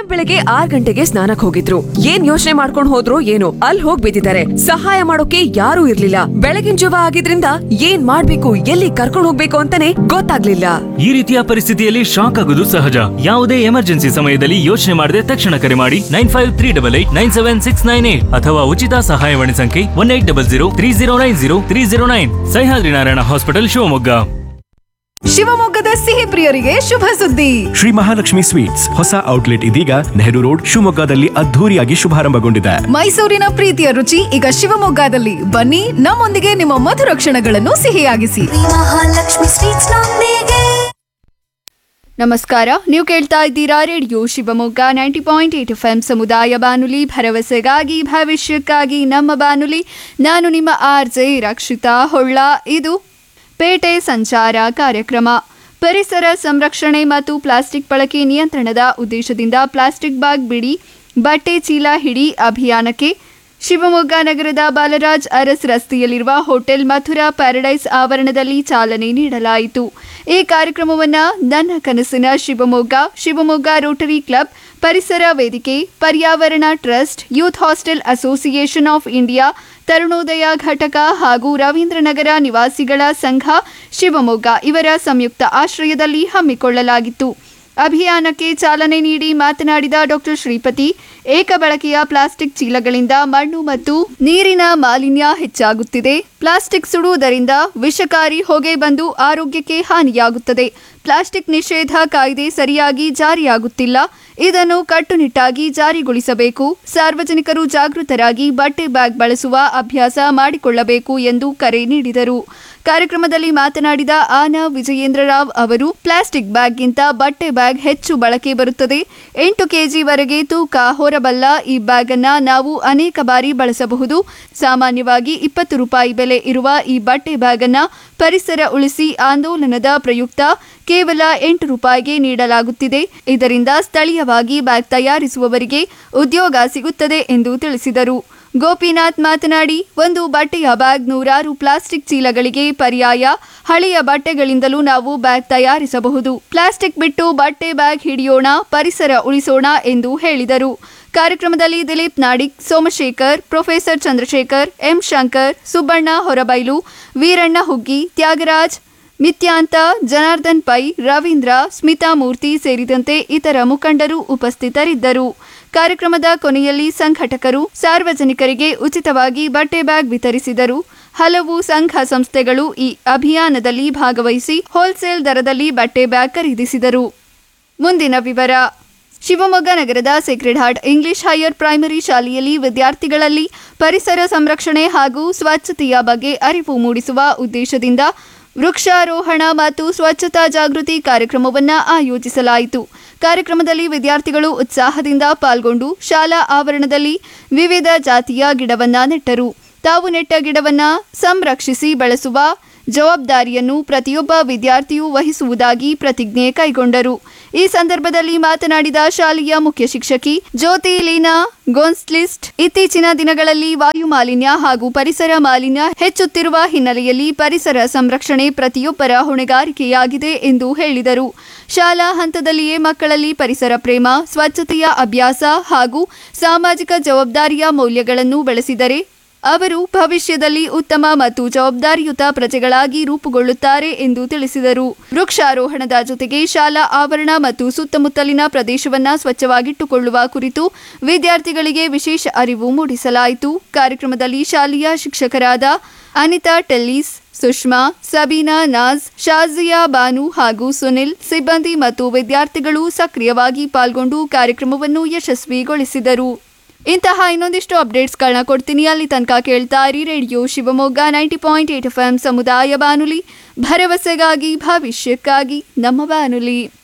ಬೆಳಗ್ಗೆ 6 ಗಂಟೆಗೆ ಸ್ನಾನಕ್ ಹೋಗಿದ್ರು. ಏನ್ ಯೋಚನೆ ಮಾಡ್ಕೊಂಡ್ ಹೋದ್ರು ಏನೋ, ಅಲ್ಲಿ ಹೋಗ್ ಬಿದ್ದಿದ್ದಾರೆ. ಸಹಾಯ ಮಾಡೋಕೆ ಯಾರೂ ಇರ್ಲಿಲ್ಲ. ಬೆಳಗಿನ ಜಾವ ಆಗಿದ್ರಿಂದ ಏನ್ ಮಾಡ್ಬೇಕು, ಎಲ್ಲಿ ಕರ್ಕೊಂಡ್ ಹೋಗ್ಬೇಕು ಅಂತಾನೆ ಗೊತ್ತಾಗ್ಲಿಲ್ಲ. ಈ ರೀತಿಯ ಪರಿಸ್ಥಿತಿಯಲ್ಲಿ ಶಾಕ್ ಆಗೋದು ಸಹಜ. ಯಾವುದೇ ಎಮರ್ಜೆನ್ಸಿ ಸಮಯದಲ್ಲಿ ಯೋಚನೆ ಮಾಡದೆ ತಕ್ಷಣ ಕರೆ ಮಾಡಿ 9538897698 ಅಥವಾ ಉಚಿತ ಸಹಾಯವಾಣಿ ಸಂಖ್ಯೆ 180030903009. ಸಹ್ಯಾದ್ರಿ ನಾರಾಯಣ ಹಾಸ್ಪಿಟಲ್, ಶಿವಮೊಗ್ಗ. ಶಿವಮೊಗ್ಗದ ಸಿಹಿ ಪ್ರಿಯರಿಗೆ ಶುಭ ಸುದ್ದಿ. ಶ್ರೀ ಮಹಾಲಕ್ಷ್ಮಿ ಸ್ವೀಟ್ಸ್ ಹೊಸ ಔಟ್ಲೆಟ್ ಇದೀಗ ನೆಹರು ರೋಡ್ ಶಿವಮೊಗ್ಗದಲ್ಲಿ ಅದ್ಧೂರಿಯಾಗಿ ಶುಭಾರಂಭಗೊಂಡಿದೆ. ಮೈಸೂರಿನ ಪ್ರೀತಿಯ ರುಚಿ ಈಗ ಶಿವಮೊಗ್ಗದಲ್ಲಿ. ಬನ್ನಿ, ನಮ್ಮೊಂದಿಗೆ ನಿಮ್ಮ ಮಧುರ ಕ್ಷಣಗಳನ್ನು ಸಿಹಿಯಾಗಿಸಿ. ಮಹಾಲಕ್ಷ್ಮಿ ಸ್ವೀಟ್ಸ್ ನೊಂದಿಗೆ. ನಮಸ್ಕಾರ, ನೀವು ಕೇಳ್ತಾ ಇದ್ದೀರಾ ರೇಡಿಯೋ ಶಿವಮೊಗ್ಗ 90.8 FM ಸಮುದಾಯ ಬಾನುಲಿ, ಭರವಸೆಗಾಗಿ ಭವಿಷ್ಯಕ್ಕಾಗಿ ನಮ್ಮ ಬಾನುಲಿ. ನಾನು ನಿಮ್ಮ RJ ರಕ್ಷಿತಾ ಹೊಳ್ಳ. ಇದು ಪೇಟೆ ಸಂಚಾರ ಕಾರ್ಯಕ್ರಮ. ಪರಿಸರ ಸಂರಕ್ಷಣೆ ಮತ್ತು ಪ್ಲಾಸ್ಟಿಕ್ ಬಳಕೆ ನಿಯಂತ್ರಣದ ಉದ್ದೇಶದಿಂದ ಪ್ಲಾಸ್ಟಿಕ್ ಬ್ಯಾಗ್ ಬಿಡಿ, ಬಟ್ಟೆ ಚೀಲ ಹಿಡಿ ಅಭಿಯಾನಕ್ಕೆ ಶಿವಮೊಗ್ಗ ನಗರದ ಬಾಲರಾಜ್ ಅರಸ್ ರಸ್ತೆಯಲ್ಲಿರುವ ಹೋಟೆಲ್ ಮಥುರಾ ಪ್ಯಾರಡೈಸ್ ಆವರಣದಲ್ಲಿ ಚಾಲನೆ ನೀಡಲಾಯಿತು. ಈ ಕಾರ್ಯಕ್ರಮವನ್ನು ನನ್ನ ಕನಸಿನ ಶಿವಮೊಗ್ಗ ರೋಟರಿ ಕ್ಲಬ್, ಪರಿಸರ ವೇದಿಕೆ, ಪರ್ಯಾವರಣ trust, youth hostel association of India, Tarunodaya ಘಟಕ ಹಾಗೂ ರವೀಂದ್ರನಗರ ನಿವಾಸಿಗಳ ಸಂಘ ಶಿವಮೊಗ್ಗ ಇವರ ಸಂಯುಕ್ತ ಆಶ್ರಯದಲ್ಲಿ ಹಮ್ಮಿಕೊಳ್ಳಲಾಗಿತ್ತು. ಅಭಿಯಾನಕ್ಕೆ ಚಾಲನೆ ನೀಡಿ ಮಾತನಾಡಿದ ಡಾಕ್ಟರ್ ಶ್ರೀಪತಿ, ಏಕಬಳಕೆಯ ಪ್ಲಾಸ್ಟಿಕ್ ಚೀಲಗಳಿಂದ ಮಣ್ಣು ಮತ್ತು ನೀರಿನ ಮಾಲಿನ್ಯ ಹೆಚ್ಚಾಗುತ್ತಿದೆ. ಪ್ಲಾಸ್ಟಿಕ್ ಸುಡುವುದರಿಂದ ವಿಷಕಾರಿ ಹೊಗೆ ಬಂದು ಆರೋಗ್ಯಕ್ಕೆ ಹಾನಿಯಾಗುತ್ತದೆ. ಪ್ಲಾಸ್ಟಿಕ್ ನಿಷೇಧ ಕಾಯ್ದೆ ಸರಿಯಾಗಿ ಜಾರಿಯಾಗುತ್ತಿಲ್ಲ. ಇದನ್ನು ಕಟ್ಟುನಿಟ್ಟಾಗಿ ಜಾರಿಗೊಳಿಸಬೇಕು. ಸಾರ್ವಜನಿಕರು ಜಾಗೃತರಾಗಿ ಬಟ್ಟೆ ಬ್ಯಾಗ್ ಬಳಸುವ ಅಭ್ಯಾಸ ಮಾಡಿಕೊಳ್ಳಬೇಕು ಎಂದು ಕರೆ ನೀಡಿದರು. ಕಾರ್ಯಕ್ರಮದಲ್ಲಿ ಮಾತನಾಡಿದ ಆನಾ ವಿಜಯೇಂದ್ರ ರಾವ್ ಅವರು, ಪ್ಲಾಸ್ಟಿಕ್ ಬ್ಯಾಗ್ಗಿಂತ ಬಟ್ಟೆ ಬ್ಯಾಗ್ ಹೆಚ್ಚು ಬಳಕೆ ಬರುತ್ತದೆ. 8 kg ತೂಕ ಹೊರಬಲ್ಲ ಈ ಬ್ಯಾಗ್ ಅನ್ನ ನಾವು ಅನೇಕ ಬಾರಿ ಬಳಸಬಹುದು. ಸಾಮಾನ್ಯವಾಗಿ 20 ರೂಪಾಯಿ ಬೆಲೆ ಇರುವ ಈ ಬಟ್ಟೆ ಬ್ಯಾಗ್ ಅನ್ನ ಪರಿಸರ ಉಳಿಸಿ ಆಂದೋಲನದ ಪ್ರಯುಕ್ತ ಕೇವಲ 8 ರೂಪಾಯಿಗೆ ನೀಡಲಾಗುತ್ತಿದೆ. ಇದರಿಂದ ಸ್ಥಳೀಯವಾಗಿ ಬ್ಯಾಗ್ ತಯಾರಿಸುವವರಿಗೆ ಉದ್ಯೋಗ ಸಿಗುತ್ತದೆ ಎಂದು ತಿಳಿಸಿದರು. ಗೋಪಿನಾಥ್ ಮಾತನಾಡಿ, ಒಂದು ಬಟ್ಟೆಯ ಬ್ಯಾಗ್ 100 ಪ್ಲಾಸ್ಟಿಕ್ ಚೀಲಗಳಿಗೆ ಪರ್ಯಾಯ. ಹಳೆಯ ಬಟ್ಟೆಗಳಿಂದಲೂ ನಾವು ಬ್ಯಾಗ್ ತಯಾರಿಸಬಹುದು. ಪ್ಲಾಸ್ಟಿಕ್ ಬಿಟ್ಟು ಬಟ್ಟೆ ಬ್ಯಾಗ್ ಹಿಡಿಯೋಣ, ಪರಿಸರ ಉಳಿಸೋಣ ಎಂದು ಹೇಳಿದರು. ಕಾರ್ಯಕ್ರಮದಲ್ಲಿ ದಿಲೀಪ್ ನಾಡಿಗ್, ಸೋಮಶೇಖರ್, ಪ್ರೊಫೆಸರ್ ಚಂದ್ರಶೇಖರ್, ಎಂ ಶಂಕರ್, ಸುಬ್ಬಣ್ಣ ಹೊರಬೈಲು, ವೀರಣ್ಣ ಹುಗ್ಗಿ, ತ್ಯಾಗರಾಜ್, ಮಿತ್ಯಾಂತ, ಜನಾರ್ದನ್ ಪೈ, ರವೀಂದ್ರ, ಸ್ಮಿತಾ ಮೂರ್ತಿ ಸೇರಿದಂತೆ ಇತರ ಮುಖಂಡರು ಉಪಸ್ಥಿತರಿದ್ದರು. ಕಾರ್ಯಕ್ರಮದ ಕೊನೆಯಲ್ಲಿ ಸಂಘಟಕರು ಸಾರ್ವಜನಿಕರಿಗೆ ಉಚಿತವಾಗಿ ಬಟ್ಟೆ ಬ್ಯಾಗ್ ವಿತರಿಸಿದರು. ಹಲವು ಸಂಘ ಸಂಸ್ಥೆಗಳು ಈ ಅಭಿಯಾನದಲ್ಲಿ ಭಾಗವಹಿಸಿ ಹೋಲ್ಸೇಲ್ ದರದಲ್ಲಿ ಬಟ್ಟೆ ಬ್ಯಾಗ್ ಖರೀದಿಸಿದರು. ಮುಂದಿನ ವಿವರ. ಶಿವಮೊಗ್ಗ ನಗರದ Sacred heart English higher primary ಶಾಲೆಯಲ್ಲಿ ವಿದ್ಯಾರ್ಥಿಗಳಲ್ಲಿ ಪರಿಸರ ಸಂರಕ್ಷಣೆ ಹಾಗೂ ಸ್ವಚ್ಛತೆಯ ಬಗ್ಗೆ ಅರಿವು ಮೂಡಿಸುವ ಉದ್ದೇಶದಿಂದ ವೃಕ್ಷಾರೋಹಣ ಮತ್ತು ಸ್ವಚ್ಛತಾ ಜಾಗೃತಿ ಕಾರ್ಯಕ್ರಮವನ್ನು ಆಯೋಜಿಸಲಾಯಿತು. ಕಾರ್ಯಕ್ರಮದಲ್ಲಿ ವಿದ್ಯಾರ್ಥಿಗಳು ಉತ್ಸಾಹದಿಂದ ಪಾಲ್ಗೊಂಡು ಶಾಲಾ ಆವರಣದಲ್ಲಿ ವಿವಿಧ ಜಾತಿಯ ಗಿಡವನ್ನ ನೆಟ್ಟರು. ತಾವು ನೆಟ್ಟ ಗಿಡವನ್ನ ಸಂರಕ್ಷಿಸಿ ಬೆಳೆಸುವ ಜವಾಬ್ದಾರಿಯನ್ನು ಪ್ರತಿಯೊಬ್ಬ ವಿದ್ಯಾರ್ಥಿಯೂ ವಹಿಸುವುದಾಗಿ ಪ್ರತಿಜ್ಞೆ ಕೈಗೊಂಡರು. ಈ ಸಂದರ್ಭದಲ್ಲಿ ಮಾತನಾಡಿದ ಶಾಲೆಯ ಮುಖ್ಯ ಶಿಕ್ಷಕಿ ಜ್ಯೋತಿ ಲೀನಾ ಗೋನ್ಸ್ಲಿಸ್ಟ್, ಇತ್ತೀಚಿನ ದಿನಗಳಲ್ಲಿ ವಾಯು ಮಾಲಿನ್ಯ ಹಾಗೂ ಪರಿಸರ ಮಾಲಿನ್ಯ ಹೆಚ್ಚುತ್ತಿರುವ ಹಿನ್ನೆಲೆಯಲ್ಲಿ ಪರಿಸರ ಸಂರಕ್ಷಣೆ ಪ್ರತಿಯೊಬ್ಬರ ಹೊಣೆಗಾರಿಕೆಯಾಗಿದೆ ಎಂದು ಹೇಳಿದರು. ಶಾಲಾ ಹಂತದಲ್ಲಿಯೇ ಮಕ್ಕಳಲ್ಲಿ ಪರಿಸರ ಪ್ರೇಮ, ಸ್ವಚ್ಛತೆಯ ಅಭ್ಯಾಸ ಹಾಗೂ ಸಾಮಾಜಿಕ ಜವಾಬ್ದಾರಿಯ ಮೌಲ್ಯಗಳನ್ನು ಬೆಳೆಸಿದರೆ ಅವರು ಭವಿಷ್ಯದಲ್ಲಿ ಉತ್ತಮ ಮತ್ತು ಜವಾಬ್ದಾರಿಯುತ ಪ್ರಜೆಗಳಾಗಿ ರೂಪುಗೊಳ್ಳುತ್ತಾರೆ ಎಂದು ತಿಳಿಸಿದರು. ವೃಕ್ಷಾರೋಹಣದ ಜೊತೆಗೆ ಶಾಲಾ ಆವರಣ ಮತ್ತು ಸುತ್ತಮುತ್ತಲಿನ ಪ್ರದೇಶವನ್ನು ಸ್ವಚ್ಛವಾಗಿಟ್ಟುಕೊಳ್ಳುವ ಕುರಿತು ವಿದ್ಯಾರ್ಥಿಗಳಿಗೆ ವಿಶೇಷ ಅರಿವು ಮೂಡಿಸಲಾಯಿತು. ಕಾರ್ಯಕ್ರಮದಲ್ಲಿ ಶಾಲೆಯ ಶಿಕ್ಷಕರಾದ ಅನಿತಾ ಟೆಲ್ಲೀಸ್, ಸುಷ್ಮಾ, ಸಬೀನಾ ನಾಜ್, ಶಾಜಿಯಾ ಬಾನು ಹಾಗೂ ಸುನಿಲ್, ಸಿಬ್ಬಂದಿ ಮತ್ತು ವಿದ್ಯಾರ್ಥಿಗಳು ಸಕ್ರಿಯವಾಗಿ ಪಾಲ್ಗೊಂಡು ಕಾರ್ಯಕ್ರಮವನ್ನು ಯಶಸ್ವಿಗೊಳಿಸಿದರು. ಇಂತಹ ಇನ್ನೊಂದಿಷ್ಟು ಅಪ್ಡೇಟ್ಸ್ಗಳನ್ನ ಕೊಡ್ತೀನಿ. ಅಲ್ಲಿ ತನಕ ಕೇಳ್ತಾ ಇರಿ ರೇಡಿಯೋ ಶಿವಮೊಗ್ಗ 90.8 FM ಸಮುದಾಯ ಬಾನುಲಿ, ಭರವಸೆಗಾಗಿ ಭವಿಷ್ಯಕ್ಕಾಗಿ ನಮ್ಮ ಬಾನುಲಿ.